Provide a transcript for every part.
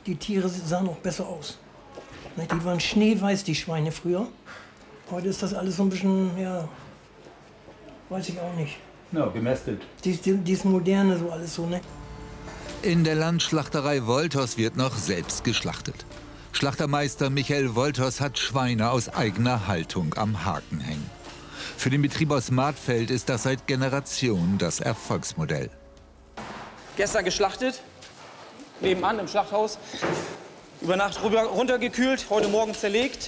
Die Tiere sahen auch besser aus. Die waren schneeweiß, die Schweine früher. Heute ist das alles so ein bisschen, ja, weiß ich auch nicht. Ja, gemästet. Dies Moderne, so alles so, ne? In der Landschlachterei Wolters wird noch selbst geschlachtet. Schlachtermeister Michael Wolters hat Schweine aus eigener Haltung am Haken hängen. Für den Betrieb aus Martfeld ist das seit Generationen das Erfolgsmodell. Gestern geschlachtet, nebenan im Schlachthaus. Über Nacht runtergekühlt, heute Morgen zerlegt.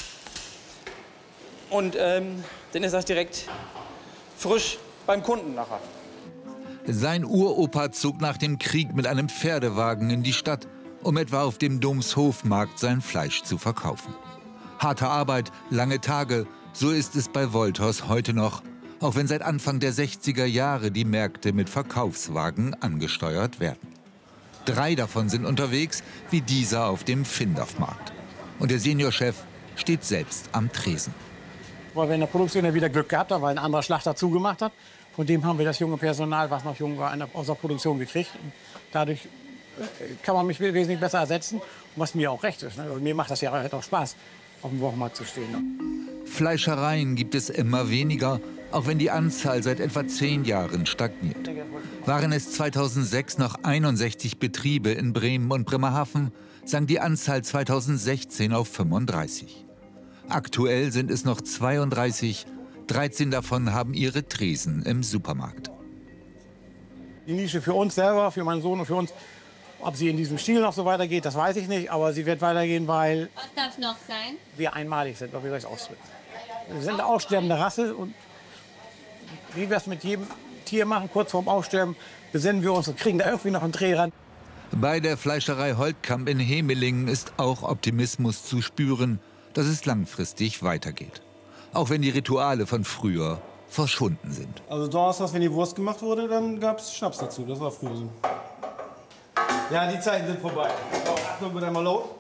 Und dann ist das direkt frisch beim Kunden nachher. Sein Uropa zog nach dem Krieg mit einem Pferdewagen in die Stadt, um etwa auf dem Domshofmarkt sein Fleisch zu verkaufen. Harte Arbeit, lange Tage, so ist es bei Wolters heute noch, auch wenn seit Anfang der 60er Jahre die Märkte mit Verkaufswagen angesteuert werden. 3 davon sind unterwegs, wie dieser auf dem Findorfmarkt. Und der Seniorchef steht selbst am Tresen. Weil wir in der Produktion ja wieder Glück gehabt haben, weil ein anderer Schlachter zugemacht hat. Von dem haben wir das junge Personal, was noch jung war, aus der Produktion gekriegt. Und dadurch kann man mich wesentlich besser ersetzen, was mir auch recht ist. Ne? Mir macht das ja auch Spaß, auf dem Wochenmarkt zu stehen. Ne? Fleischereien gibt es immer weniger, auch wenn die Anzahl seit etwa 10 Jahren stagniert. Waren es 2006 noch 61 Betriebe in Bremen und Bremerhaven, sank die Anzahl 2016 auf 35. Aktuell sind es noch 32, 13 davon haben ihre Tresen im Supermarkt. Die Nische für uns selber, für meinen Sohn und für uns, ob sie in diesem Stil noch so weitergeht, das weiß ich nicht, aber sie wird weitergehen, weil was darf noch sein? Wir einmalig sind, wie soll ich es ausdrücken. Wir sind eine aussterbende Rasse und wie wir es mit jedem Tier machen, kurz vorm Aussterben, besinnen wir uns und kriegen da irgendwie noch einen Dreh ran. Bei der Fleischerei Holtkamp in Hemelingen ist auch Optimismus zu spüren, dass es langfristig weitergeht. Auch wenn die Rituale von früher verschwunden sind. Also donnerstags, wenn die Wurst gemacht wurde, dann gab es Schnaps dazu. Das war früher so. Ja, die Zeiten sind vorbei. So, Achtung, wird einmal laut.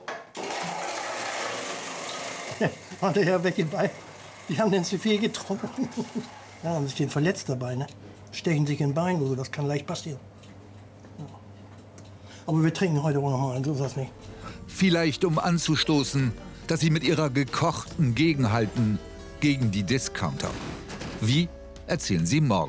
Und der Herr Beckenbei, die haben den zu viel getrunken. Ja, haben sich den verletzt dabei, ne? Stechen sich in den Bein, also das kann leicht passieren. Ja. Aber wir trinken heute auch noch mal einen, so ist das nicht. Vielleicht um anzustoßen, dass sie mit ihrer gekochten gegenhalten gegen die Discounter. Wie, erzählen sie morgen.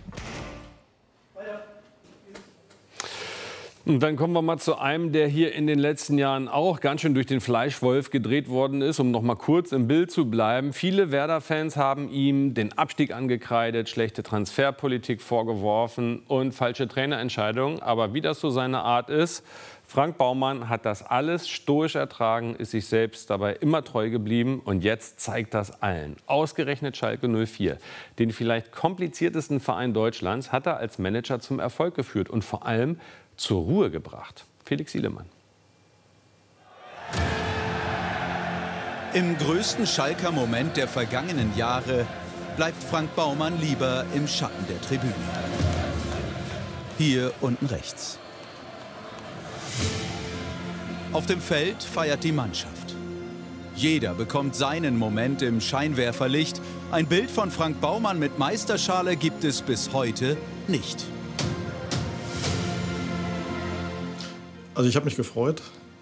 Und dann kommen wir mal zu einem, der hier in den letzten Jahren auch ganz schön durch den Fleischwolf gedreht worden ist, um noch mal kurz im Bild zu bleiben. Viele Werder-Fans haben ihm den Abstieg angekreidet, schlechte Transferpolitik vorgeworfen und falsche Trainerentscheidungen. Aber wie das so seine Art ist, Frank Baumann hat das alles stoisch ertragen, ist sich selbst dabei immer treu geblieben und jetzt zeigt das allen. Ausgerechnet Schalke 04, den vielleicht kompliziertesten Verein Deutschlands, hat er als Manager zum Erfolg geführt und vor allem zur Ruhe gebracht. Felix Sielemann. Im größten Schalker Moment der vergangenen Jahre bleibt Frank Baumann lieber im Schatten der Tribüne. Hier unten rechts. Auf dem Feld feiert die Mannschaft. Jeder bekommt seinen Moment im Scheinwerferlicht. Ein Bild von Frank Baumann mit Meisterschale gibt es bis heute nicht. Also ich habe mich gefreut.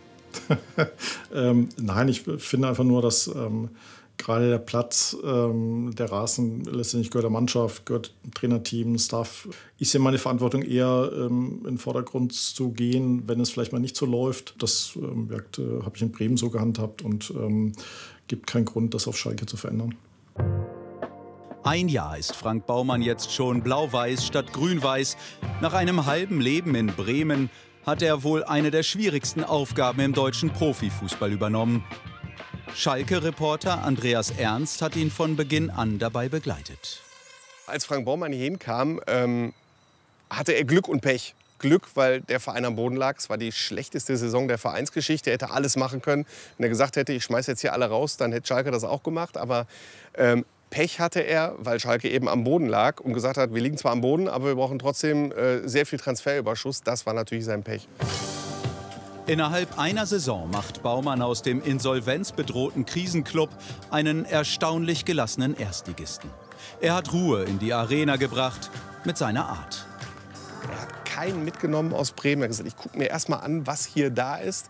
Nein, ich finde einfach nur, dass gerade der Platz, der Rasen letztendlich gehört der Mannschaft, gehört dem Trainerteam, Staff. Ist ja meine Verantwortung eher in den Vordergrund zu gehen, wenn es vielleicht mal nicht so läuft. Das habe ich in Bremen so gehandhabt und gibt keinen Grund, das auf Schalke zu verändern. Ein Jahr ist Frank Baumann jetzt schon blau-weiß statt grün-weiß. Nach einem halben Leben in Bremen hat er wohl eine der schwierigsten Aufgaben im deutschen Profifußball übernommen. Schalke-Reporter Andreas Ernst hat ihn von Beginn an dabei begleitet. Als Frank Baumann hier hinkam, hatte er Glück und Pech. Glück, weil der Verein am Boden lag. Es war die schlechteste Saison der Vereinsgeschichte. Er hätte alles machen können. Wenn er gesagt hätte, ich schmeiße jetzt hier alle raus, dann hätte Schalke das auch gemacht. Aber Pech hatte er, weil Schalke eben am Boden lag und gesagt hat, wir liegen zwar am Boden, aber wir brauchen trotzdem sehr viel Transferüberschuss. Das war natürlich sein Pech. Innerhalb einer Saison macht Baumann aus dem insolvenzbedrohten Krisenclub einen erstaunlich gelassenen Erstligisten. Er hat Ruhe in die Arena gebracht mit seiner Art. Er hat keinen mitgenommen aus Bremen. Er hat gesagt, ich gucke mir erst mal an, was hier da ist.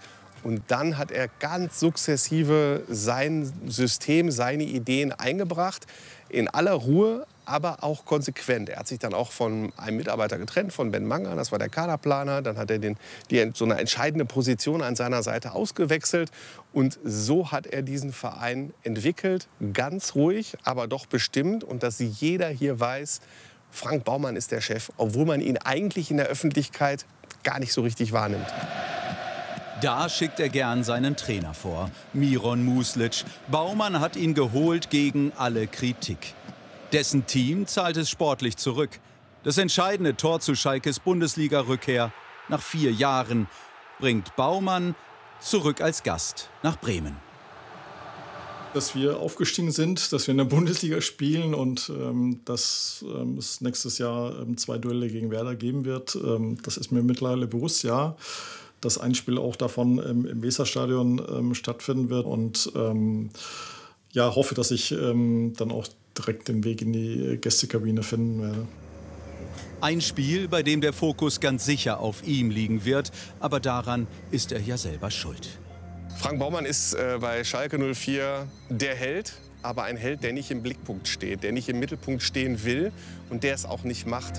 Und dann hat er ganz sukzessive sein System, seine Ideen eingebracht, in aller Ruhe, aber auch konsequent. Er hat sich dann auch von einem Mitarbeiter getrennt, von Ben Manger, das war der Kaderplaner. Dann hat er so eine entscheidende Position an seiner Seite ausgewechselt. Und so hat er diesen Verein entwickelt, ganz ruhig, aber doch bestimmt. Und dass jeder hier weiß, Frank Baumann ist der Chef, obwohl man ihn eigentlich in der Öffentlichkeit gar nicht so richtig wahrnimmt. Da schickt er gern seinen Trainer vor, Miron Muslic. Baumann hat ihn geholt gegen alle Kritik. Dessen Team zahlt es sportlich zurück. Das entscheidende Tor zu Schalkes Bundesliga-Rückkehr nach 4 Jahren bringt Baumann zurück als Gast nach Bremen. Dass wir aufgestiegen sind, dass wir in der Bundesliga spielen und dass es nächstes Jahr 2 Duelle gegen Werder geben wird, das ist mir mittlerweile bewusst, ja. Dass ein Spiel auch davon im Weserstadion stattfinden wird und ja, hoffe, dass ich dann auch direkt den Weg in die Gästekabine finden werde. Ein Spiel, bei dem der Fokus ganz sicher auf ihm liegen wird, aber daran ist er ja selber schuld. Frank Baumann ist bei Schalke 04 der Held, aber ein Held, der nicht im Blickpunkt steht, der nicht im Mittelpunkt stehen will und der es auch nicht macht.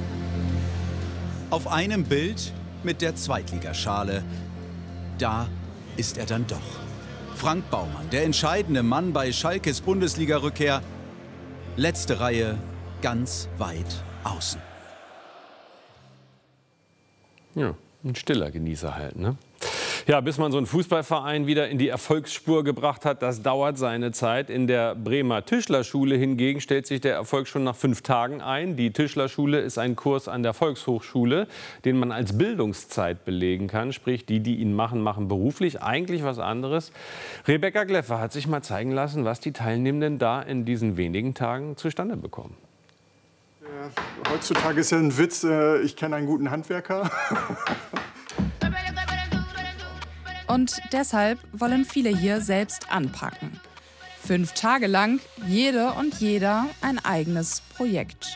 Auf einem Bild mit der Zweitligaschale, da ist er dann doch. Frank Baumann, der entscheidende Mann bei Schalkes Bundesliga-Rückkehr. Letzte Reihe, ganz weit außen. Ja, ein stiller Genießer halt, ne? Ja, bis man so einen Fußballverein wieder in die Erfolgsspur gebracht hat, das dauert seine Zeit. In der Bremer Tischlerschule hingegen stellt sich der Erfolg schon nach 5 Tagen ein. Die Tischlerschule ist ein Kurs an der Volkshochschule, den man als Bildungszeit belegen kann. Sprich, die ihn machen, machen beruflich eigentlich was anderes. Rebecca Gleffer hat sich mal zeigen lassen, was die Teilnehmenden da in diesen wenigen Tagen zustande bekommen. Heutzutage ist ja ein Witz, ich kenne einen guten Handwerker. Und deshalb wollen viele hier selbst anpacken. 5 Tage lang, jede und jeder ein eigenes Projekt.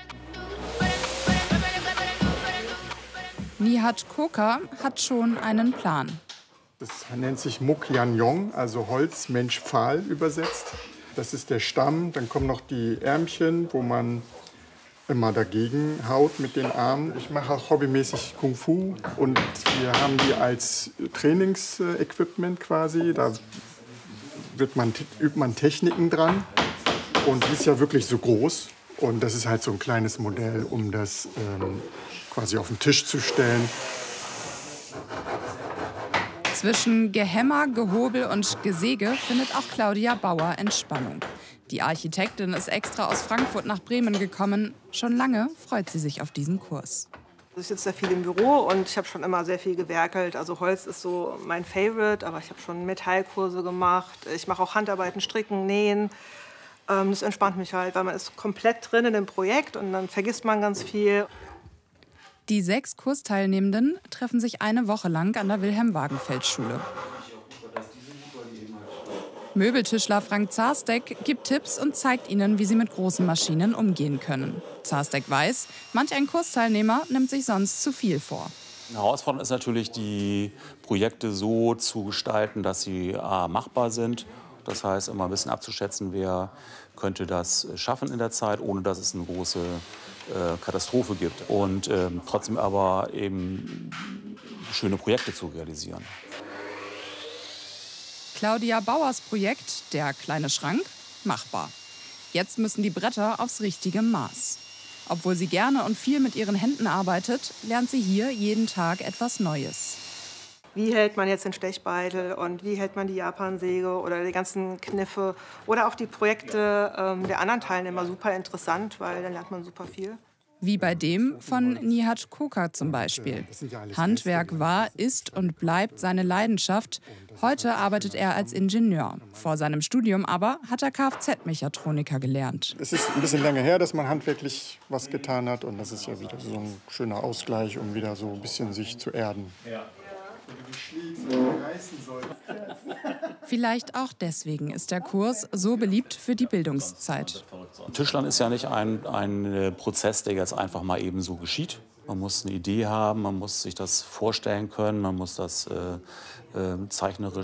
Nihat Koka hat schon einen Plan. Das nennt sich Mukyanjong, also Holz, Mensch, Pfahl übersetzt. Das ist der Stamm, dann kommen noch die Ärmchen, wo man immer dagegen haut mit den Armen. Ich mache auch hobbymäßig Kung Fu und wir haben die als Trainingsequipment quasi. Da übt man Techniken dran und die ist ja wirklich so groß. Und das ist halt so ein kleines Modell, um das quasi auf den Tisch zu stellen. Zwischen Gehämmer, Gehobel und Gesäge findet auch Claudia Bauer Entspannung. Die Architektin ist extra aus Frankfurt nach Bremen gekommen. Schon lange freut sie sich auf diesen Kurs. Ich sitze sehr viel im Büro und ich habe schon immer sehr viel gewerkelt. Also Holz ist so mein Favorite, aber ich habe schon Metallkurse gemacht. Ich mache auch Handarbeiten, Stricken, Nähen. Das entspannt mich halt, weil man ist komplett drin in dem Projekt und dann vergisst man ganz viel. Die 6 Kursteilnehmenden treffen sich eine Woche lang an der Wilhelm-Wagenfeld-Schule. Möbeltischler Frank Zarstek gibt Tipps und zeigt ihnen, wie sie mit großen Maschinen umgehen können. Zarstek weiß, manch ein Kursteilnehmer nimmt sich sonst zu viel vor. Eine Herausforderung ist natürlich, die Projekte so zu gestalten, dass sie machbar sind. Das heißt, immer ein bisschen abzuschätzen, wer könnte das schaffen in der Zeit, ohne dass es eine große Katastrophe gibt. Und trotzdem aber eben schöne Projekte zu realisieren. Claudia Bauers Projekt, der kleine Schrank, machbar. Jetzt müssen die Bretter aufs richtige Maß. Obwohl sie gerne und viel mit ihren Händen arbeitet, lernt sie hier jeden Tag etwas Neues. Wie hält man jetzt den Stechbeitel und wie hält man die Japansäge oder die ganzen Kniffe oder auch die Projekte der anderen Teilnehmer super interessant, weil dann lernt man super viel. Wie bei dem von Nihat Koka zum Beispiel. Handwerk war, ist und bleibt seine Leidenschaft. Heute arbeitet er als Ingenieur. Vor seinem Studium aber hat er Kfz-Mechatroniker gelernt. Es ist ein bisschen länger her, dass man handwerklich was getan hat. Und das ist ja wieder so ein schöner Ausgleich, um wieder so ein bisschen sich zu erden. Ja. Vielleicht auch deswegen ist der Kurs so beliebt für die Bildungszeit. Tischlern ist ja nicht ein Prozess, der jetzt einfach mal eben so geschieht. Man muss eine Idee haben, man muss sich das vorstellen können, man muss das zeichnerisch